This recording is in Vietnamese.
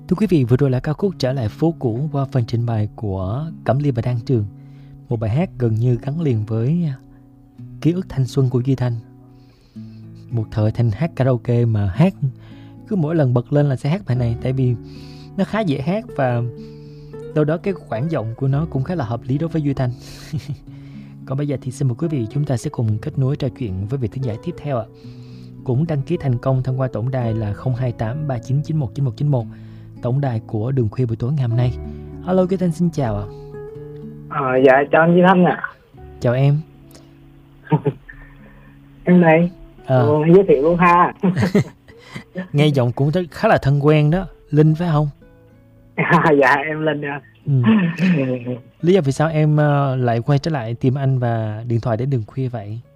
Thưa quý vị, vừa rồi là ca khúc Trở lại phố cũ qua phần trình bày của Cẩm Ly và Đan Trường. Một bài hát gần như gắn liền với ký ức thanh xuân của Duy Thanh. Một thời Thanh hát karaoke mà hát cứ mỗi lần bật lên là sẽ hát bài này, tại vì nó khá dễ hát và đâu đó cái khoảng giọng của nó cũng khá là hợp lý đối với Duy Thanh. Còn bây giờ thì xin mời quý vị chúng ta sẽ cùng kết nối trò chuyện với vị thính giả tiếp theo ạ. Cũng đăng ký thành công thông qua tổng đài là 028 3991 9191, tổng đài của Đường Khuya buổi tối ngày hôm nay. Alo, Duy Thanh xin chào ạ. Dạ chào anh Duy Thanh ạ. Chào em. Em đây. Giới thiệu luôn ha. Nghe giọng cũng khá là thân quen đó. Linh phải không? Dạ em Linh ạ. Lý do vì sao em lại quay trở lại tìm anh và điện thoại đến Đường Khuya vậy?